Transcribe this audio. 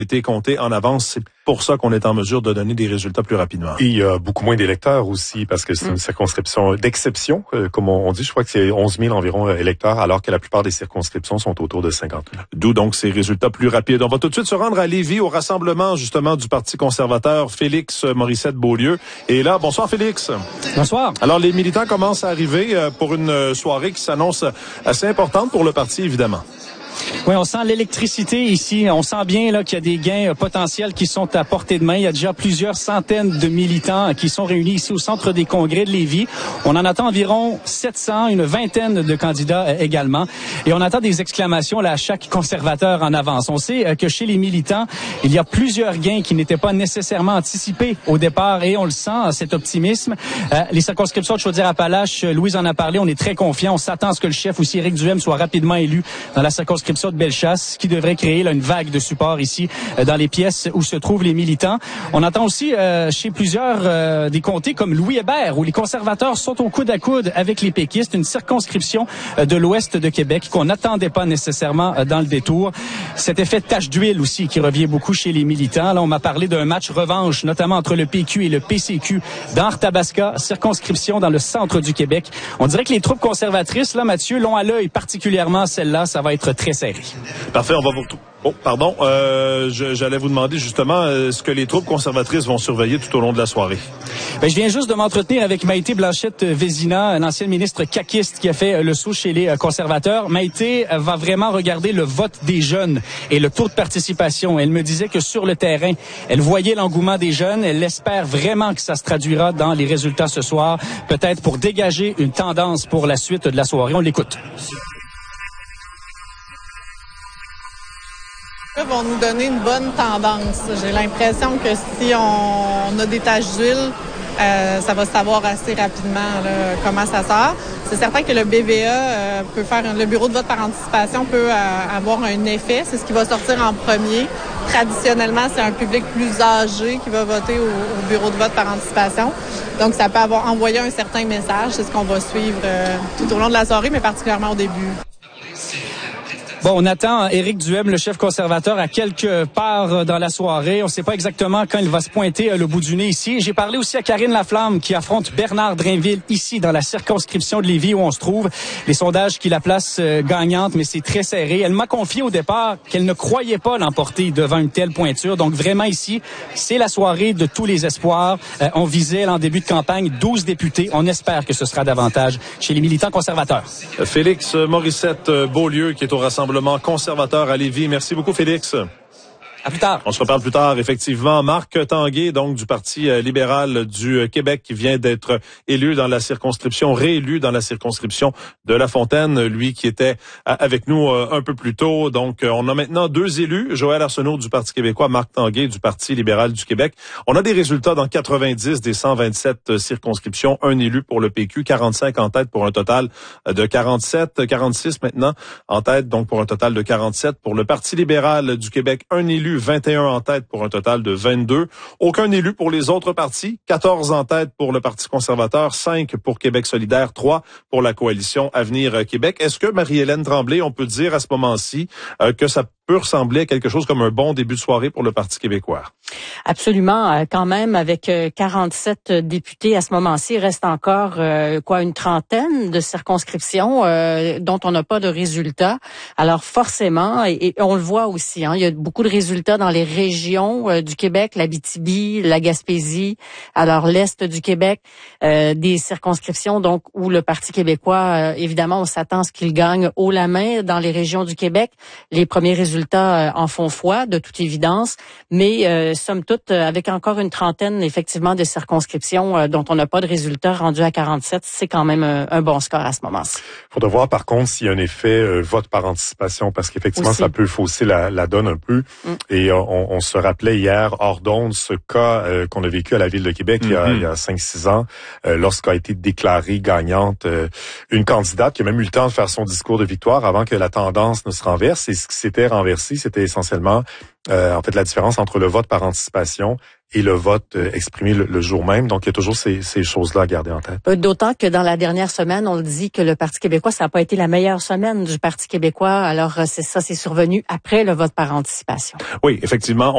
été comptés en avance. C'est pour ça qu'on est en mesure de donner des résultats plus rapidement. Et il y a beaucoup moins d'électeurs aussi, parce que c'est une circonscription d'exception, comme on dit. Je crois que c'est 11 000 environ électeurs, alors que la plupart des circonscriptions sont autour de 50 000. D'où donc ces résultats plus rapides. On va tout de suite se rendre à Lévis, au rassemblement justement du Parti conservateur. Félix Morissette-Beaulieu est là. Bonsoir Félix. Bonsoir. Alors les militants commencent à arriver pour une soirée qui s'annonce assez importante pour le parti, évidemment. Oui, on sent l'électricité ici. On sent bien là qu'il y a des gains potentiels qui sont à portée de main. Il y a déjà plusieurs centaines de militants qui sont réunis ici au centre des congrès de Lévis. On en attend environ 700, une vingtaine de candidats également. Et on attend des exclamations là à chaque conservateur en avance. On sait que chez les militants, il y a plusieurs gains qui n'étaient pas nécessairement anticipés au départ et on le sent, cet optimisme. Les circonscriptions de Chaudière-Appalaches, Louise en a parlé, on est très confiants. On s'attend à ce que le chef aussi, Éric Duhem, soit rapidement élu dans la circonscription de Bellechasse, qui devrait créer là, une vague de support ici dans les pièces où se trouvent les militants. On entend aussi chez plusieurs des comtés comme Louis-Hébert, où les conservateurs sont au coude à coude avec les péquistes, une circonscription de l'ouest de Québec qu'on n'attendait pas nécessairement dans le détour. Cet effet de tache d'huile aussi qui revient beaucoup chez les militants. Là, on m'a parlé d'un match revanche, notamment entre le PQ et le PCQ dans Arthabasca, circonscription dans le centre du Québec. On dirait que les troupes conservatrices, là, Mathieu, l'ont à l'œil, particulièrement celle-là. Ça va être très serré. Parfait, on va vous... Oh, pardon. J'allais vous demander justement ce que les troupes conservatrices vont surveiller tout au long de la soirée. Ben, je viens juste de m'entretenir avec Maïté Blanchette-Vézina, l'ancienne ministre caquiste qui a fait le saut chez les conservateurs. Maïté va vraiment regarder le vote des jeunes et le taux de participation. Elle me disait que sur le terrain, elle voyait l'engouement des jeunes. Elle espère vraiment que ça se traduira dans les résultats ce soir, peut-être pour dégager une tendance pour la suite de la soirée. On l'écoute. Vont nous donner une bonne tendance. J'ai l'impression que si on a des taches d'huile, ça va se savoir assez rapidement là, comment ça sort. C'est certain que le BVA peut faire, le bureau de vote par anticipation peut avoir un effet. C'est ce qui va sortir en premier. Traditionnellement, c'est un public plus âgé qui va voter au bureau de vote par anticipation. Donc, ça peut avoir envoyé un certain message. C'est ce qu'on va suivre tout au long de la soirée, mais particulièrement au début. Bon, on attend Éric Duhem, le chef conservateur, à quelque part dans la soirée. On ne sait pas exactement quand il va se pointer le bout du nez ici. J'ai parlé aussi à Karine Laflamme qui affronte Bernard Drainville ici dans la circonscription de Lévis où on se trouve. Les sondages qui la placent gagnante, mais c'est très serré. Elle m'a confié au départ qu'elle ne croyait pas l'emporter devant une telle pointure. Donc vraiment ici, c'est la soirée de tous les espoirs. On visait en début de campagne 12 députés. On espère que ce sera davantage chez les militants conservateurs. Félix Morissette-Beaulieu qui est au rassemblement conservateur à Lévis. Merci beaucoup, Félix. À plus tard. On se reparle plus tard, effectivement. Marc Tanguay, donc du Parti libéral du Québec, qui vient d'être élu dans la circonscription, réélu dans la circonscription de La Fontaine, lui qui était avec nous un peu plus tôt. Donc, on a maintenant deux élus, Joël Arsenault du Parti québécois, Marc Tanguay du Parti libéral du Québec. On a des résultats dans 90 des 127 circonscriptions, un élu pour le PQ, 45 en tête pour un total de 47, 46 maintenant en tête, donc pour un total de 47. Pour le Parti libéral du Québec, un élu, 21 en tête pour un total de 22. Aucun élu pour les autres partis. 14 en tête pour le Parti conservateur, 5 pour Québec solidaire, 3 pour la coalition Avenir Québec. Est-ce que Marie-Hélène Tremblay, on peut dire à ce moment-ci que ça peut ressembler à quelque chose comme un bon début de soirée pour le Parti québécois? Absolument. Quand même, avec 47 députés à ce moment-ci, il reste encore une trentaine de circonscriptions dont on n'a pas de résultats. Alors forcément, et on le voit aussi, il y a beaucoup de résultats dans les régions du Québec, l'Abitibi, la Gaspésie, alors l'Est du Québec, des circonscriptions donc où le Parti québécois, évidemment, on s'attend à ce qu'il gagne haut la main dans les régions du Québec. Les premiers résultats en font foi, de toute évidence, mais somme toute, avec encore une trentaine, effectivement, de circonscriptions dont on n'a pas de résultats rendus à 47, c'est quand même un bon score à ce moment-ci. Il faudra voir, par contre, s'il y a un effet vote par anticipation, parce qu'effectivement, aussi, ça peut fausser la donne un peu. Et on se rappelait hier, hors d'onde, ce cas qu'on a vécu à la Ville de Québec il y a 5-6 ans, lorsqu'a été déclarée gagnante une candidate qui a même eu le temps de faire son discours de victoire avant que la tendance ne se renverse. Et ce qui s'était renversé, c'était essentiellement la différence entre le vote par anticipation et le vote exprimé le jour même. Donc, il y a toujours ces choses-là à garder en tête. D'autant que dans la dernière semaine, on le dit que le Parti québécois, ça n'a pas été la meilleure semaine du Parti québécois. Alors, c'est survenu après le vote par anticipation. Oui, effectivement.